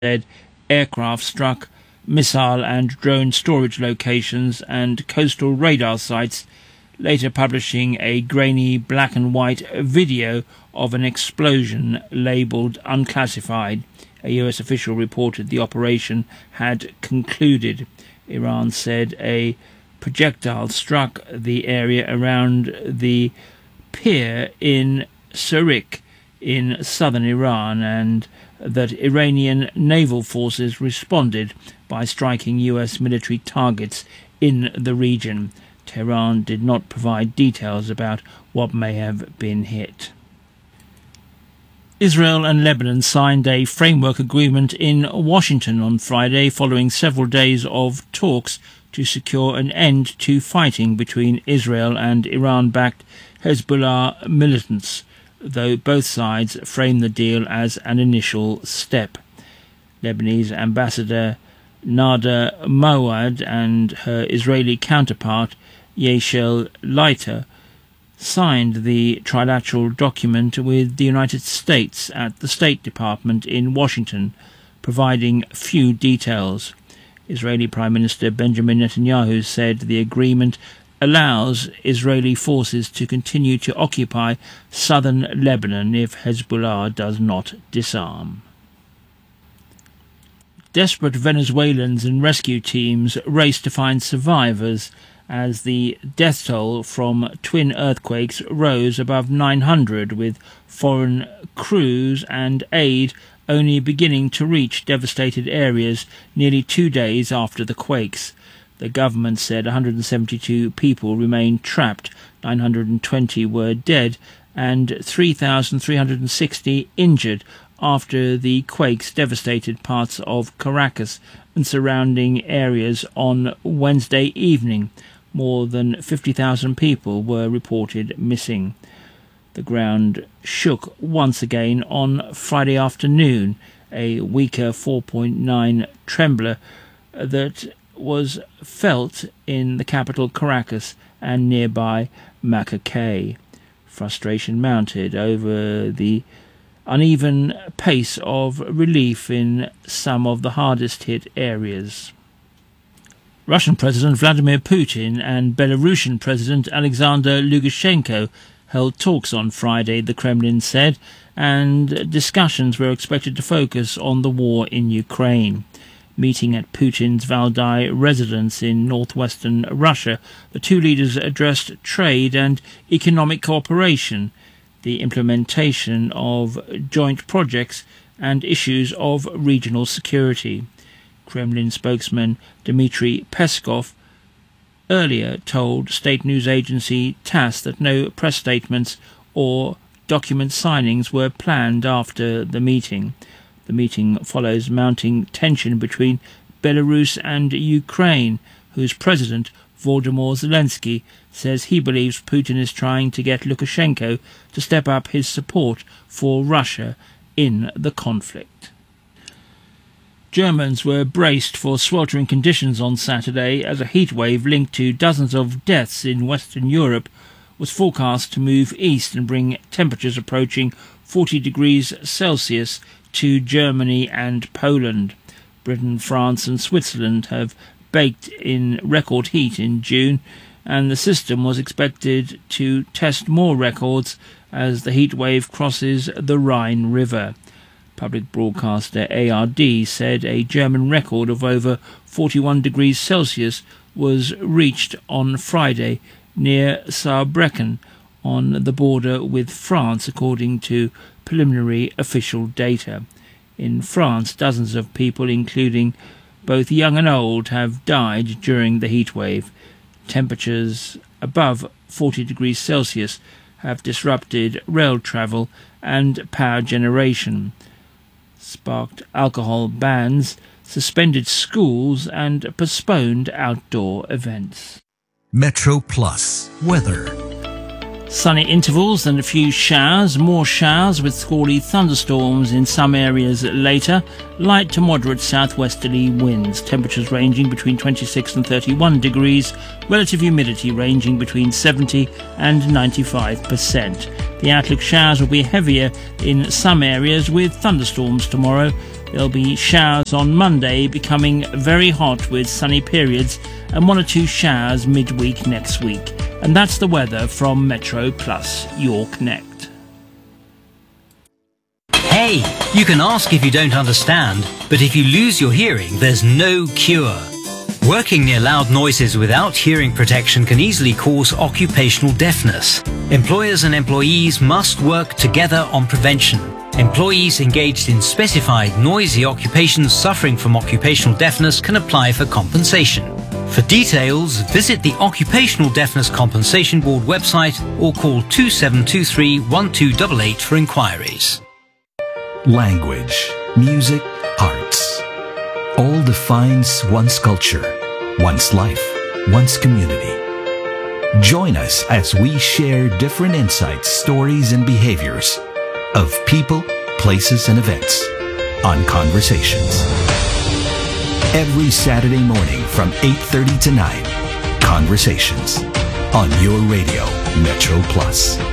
said aircraft struck missile and drone storage locations and coastal radar sites, later publishing a grainy black and white video of an explosion labelled unclassified. A US official reported the operation had concluded. Iran said a projectile struck the area around the pier in Surik in southern Iran, and that Iranian naval forces responded by striking US military targets in the region. Tehran did not provide details about what may have been hit. Israel and Lebanon signed a framework agreement in Washington on Friday following several days of talks to secure an end to fighting between Israel and Iran-backed Hezbollah militants, though both sides framed the deal as an initial step. Lebanese Ambassador Nada Mawad and her Israeli counterpart Yeshel Leiter signed the trilateral document with the United States at the State Department in Washington, providing few details. Israeli Prime Minister Benjamin Netanyahu said the agreement allows Israeli forces to continue to occupy southern Lebanon if Hezbollah does not disarm. Desperate Venezuelans and rescue teams race to find survivors as the death toll from twin earthquakes rose above 900, with foreign crews and aid only beginning to reach devastated areas nearly 2 days after the quakes. The government said 172 people remained trapped, 920 were dead, and 3,360 injured after the quakes devastated parts of Caracas and surrounding areas on Wednesday evening. More than 50,000 people were reported missing. The ground shook once again on Friday afternoon, a weaker 4.9 trembler that was felt in the capital Caracas and nearby Maracay. Frustration mounted over the uneven pace of relief in some of the hardest hit areas. Russian President Vladimir Putin and Belarusian President Alexander Lukashenko held talks on Friday, the Kremlin said, and discussions were expected to focus on the war in Ukraine. Meeting at Putin's Valdai residence in northwestern Russia, the two leaders addressed trade and economic cooperation, the implementation of joint projects, and issues of regional security. Kremlin spokesman Dmitry Peskov earlier told state news agency TASS that no press statements or document signings were planned after the meeting. The meeting follows mounting tension between Belarus and Ukraine, whose president, Volodymyr Zelensky, says he believes Putin is trying to get Lukashenko to step up his support for Russia in the conflict. Germans were braced for sweltering conditions on Saturday as a heatwave linked to dozens of deaths in Western Europe was forecast to move east and bring temperatures approaching 40 degrees Celsius to Germany and Poland. Britain, France and Switzerland have baked in record heat in June, and the system was expected to test more records as the heatwave crosses the Rhine River. Public broadcaster ARD said a German record of over 41 degrees Celsius was reached on Friday near Saarbrücken on the border with France, according to preliminary official data. In France, dozens of people, including both young and old, have died during the heatwave. Temperatures above 40 degrees Celsius have disrupted rail travel and power generation, sparked alcohol bans, suspended schools and postponed outdoor events. Metro Plus weather. Sunny intervals and a few showers, more showers with squally thunderstorms in some areas later. Light to moderate southwesterly winds. Temperatures ranging between 26 and 31 degrees. Relative humidity ranging between 70 and 95%. The outlook: showers will be heavier in some areas with thunderstorms tomorrow. There'll be showers on Monday, becoming very hot with sunny periods and 1 or 2 showers midweek next week. And that's the weather from Metro Plus, your Connect. Hey, you can ask if you don't understand, but if you lose your hearing, there's no cure. Working near loud noises without hearing protection can easily cause occupational deafness. Employers and employees must work together on prevention. Employees engaged in specified noisy occupations suffering from occupational deafness can apply for compensation. For details, visit the Occupational Deafness Compensation Board website or call 2723 1288 for inquiries. Language, music, arts. All defines one's culture, one's life, one's community. Join us as we share different insights, stories, and behaviors of people, places, and events on Conversations. Every Saturday morning from 8:30 to 9, Conversations on your radio, Metro Plus.